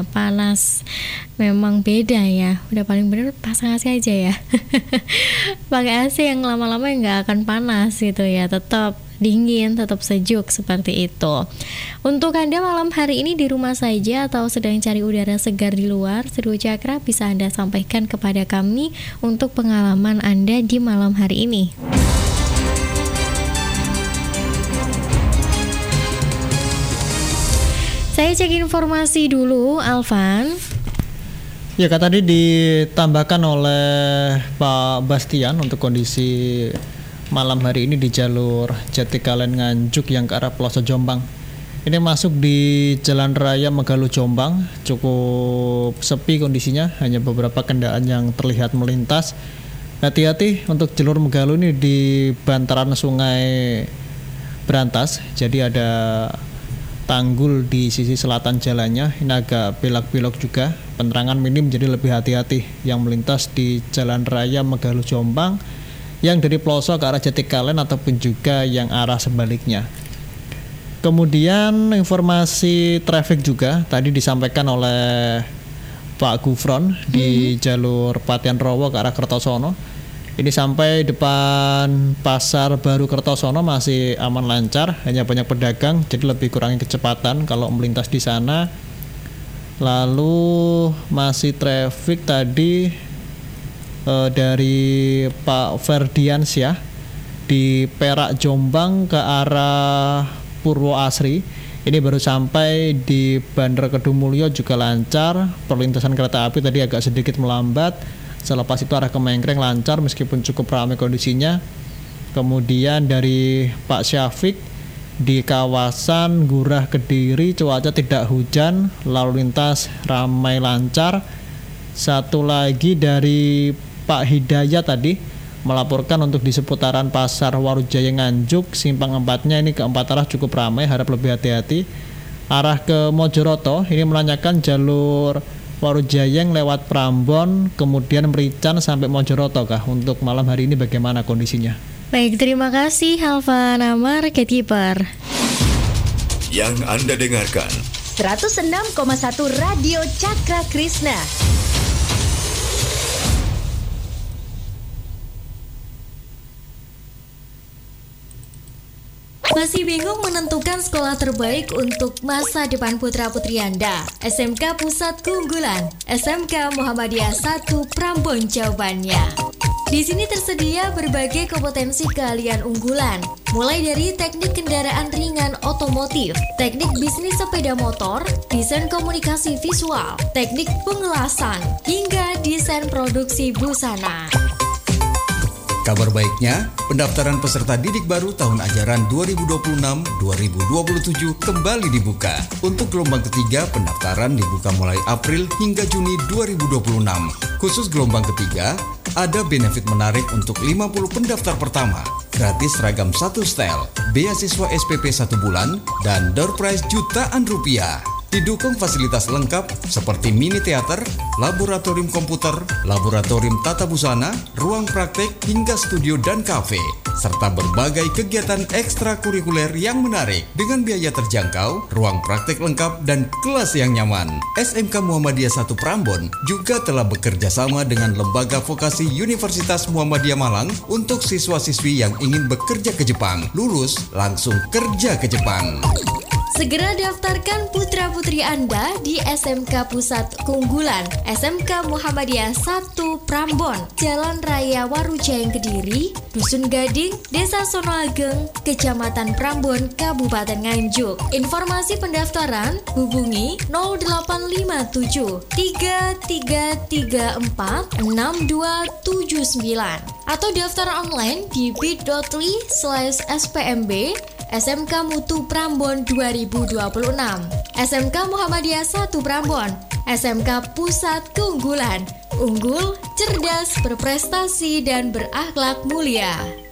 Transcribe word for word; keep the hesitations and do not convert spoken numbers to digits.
panas. Memang beda ya. Udah paling bener pasang A C aja ya. Pakai A C yang lama-lama nggak akan panas gitu ya. Tetap dingin, tetap sejuk seperti itu. Untuk Anda malam hari ini di rumah saja atau sedang cari udara segar di luar, Seru Cakra bisa Anda sampaikan kepada kami untuk pengalaman Anda di malam hari ini. Saya cek informasi dulu, Alvan. Ya, kata tadi ditambahkan oleh Pak Bastian untuk kondisi malam hari ini di jalur Jatikalen Nganjuk yang ke arah pelosok Jombang. Ini masuk di Jalan Raya Megalu Jombang, cukup sepi kondisinya, hanya beberapa kendaraan yang terlihat melintas. Hati-hati untuk jalur Megalu ini di bantaran Sungai Berantas, jadi ada tanggul di sisi selatan jalannya. Ini agak belok-belok juga, penerangan minim, jadi lebih hati-hati yang melintas di Jalan Raya Megalu Jombang yang dari pelosok ke arah Jatikalen ataupun juga yang arah sebaliknya. Kemudian informasi traffic juga tadi disampaikan oleh Pak Gufron hmm. di jalur Patian Rowo ke arah Kertosono. Ini sampai depan Pasar Baru Kertosono masih aman lancar, hanya banyak pedagang, jadi lebih kurangi kecepatan kalau melintas di sana. Lalu masih traffic tadi eh, dari Pak Ferdiansyah di Perak Jombang ke arah Purwo Asri. Ini baru sampai di Bandara Kedungmulyo juga lancar. Perlintasan kereta api tadi agak sedikit melambat. Selepas itu arah ke Mengkreng lancar meskipun cukup ramai kondisinya. Kemudian dari Pak Syafiq di kawasan Gurah Kediri cuaca tidak hujan, lalu lintas ramai lancar. Satu lagi dari Pak Hidayat tadi melaporkan untuk di seputaran Pasar Warujaya Nganjuk, simpang empatnya ini keempat arah cukup ramai, harap lebih hati-hati. Arah ke Mojoroto ini menanyakan jalur Warujayeng lewat Prambon, kemudian Merican sampai Mojoroto kah? Untuk malam hari ini bagaimana kondisinya? Baik, terima kasih Halvan Amar, Gatekeeper. Yang Anda dengarkan seratus enam koma satu Radio Cakra Krishna. Masih bingung menentukan sekolah terbaik untuk masa depan putra-putri Anda? S M K Pusat Keunggulan, S M K Muhammadiyah satu Prambon jawabannya. Di sini tersedia berbagai kompetensi keahlian unggulan, mulai dari teknik kendaraan ringan otomotif, teknik bisnis sepeda motor, desain komunikasi visual, teknik pengelasan, hingga desain produksi busana. Kabar baiknya, pendaftaran peserta didik baru tahun ajaran dua ribu dua puluh enam dua ribu dua puluh tujuh kembali dibuka. Untuk gelombang ketiga, pendaftaran dibuka mulai April hingga Juni dua ribu dua puluh enam. Khusus gelombang ketiga, ada benefit menarik untuk lima puluh pendaftar pertama. Gratis seragam satu setel, beasiswa S P P satu bulan, dan door prize jutaan rupiah. Didukung fasilitas lengkap seperti mini teater, laboratorium komputer, laboratorium tata busana, ruang praktek, hingga studio dan kafe, serta berbagai kegiatan ekstrakurikuler yang menarik dengan biaya terjangkau, ruang praktek lengkap, dan kelas yang nyaman. S M K Muhammadiyah satu Prambon juga telah bekerja sama dengan Lembaga Vokasi Universitas Muhammadiyah Malang untuk siswa-siswi yang ingin bekerja ke Jepang. Lulus langsung kerja ke Jepang. Segera daftarkan putra-putri Anda di S M K Pusat Keunggulan, S M K Muhammadiyah satu Prambon, Jalan Raya Warujayeng Kediri, Dusun Gading, Desa Sonoageng, Kecamatan Prambon, Kabupaten Nganjuk. Informasi pendaftaran hubungi nol delapan lima tujuh tiga tiga tiga empat enam dua tujuh sembilan atau daftar online di bit.ly slash spmb S M K Mutu Prambon dua ribu dua puluh enam, S M K Muhammadiyah satu Prambon, S M K Pusat Keunggulan, unggul, cerdas, berprestasi, dan berakhlak mulia.